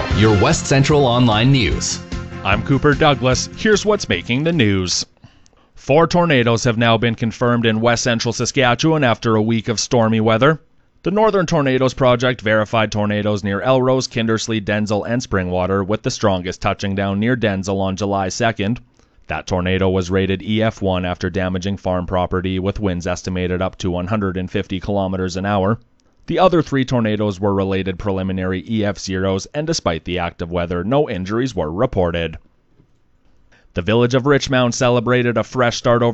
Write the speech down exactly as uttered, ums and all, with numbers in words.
now, your West Central Online News. I'm Cooper Douglas. Here's what's making the news. Four tornadoes have now been confirmed in West Central Saskatchewan after a week of stormy weather. The Northern Tornadoes Project verified tornadoes near Elrose, Kindersley, Denzel, and Springwater, with the strongest touching down near Denzel on July second. That tornado was rated E F one after damaging farm property with winds estimated up to one hundred fifty kilometers an hour. The other three tornadoes were related preliminary E F zeros, and despite the active weather, no injuries were reported. The village of Richmond celebrated a fresh start over